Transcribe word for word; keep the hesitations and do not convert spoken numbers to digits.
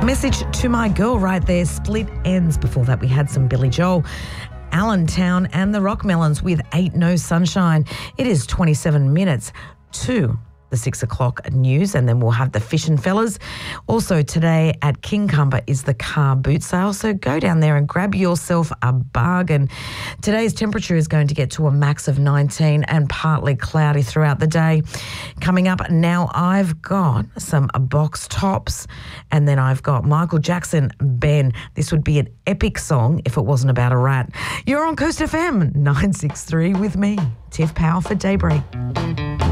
Message to my girl right there, Split Ends. Before that, we had some Billy Joel, Allentown and the Rockmelons with Ain't No Sunshine. It is twenty-seven minutes to the six o'clock news, and then we'll have the Fishin' Fellas. Also today at Kincumber is the car boot sale, so go down there and grab yourself a bargain. Today's temperature is going to get to a max of nineteen and partly cloudy throughout the day. Coming up now, I've got some box tops, and then I've got Michael Jackson, Ben. This would be an epic song if it wasn't about a rat. You're on Coast F M nine sixty-three with me, Tiff Power for Daybreak.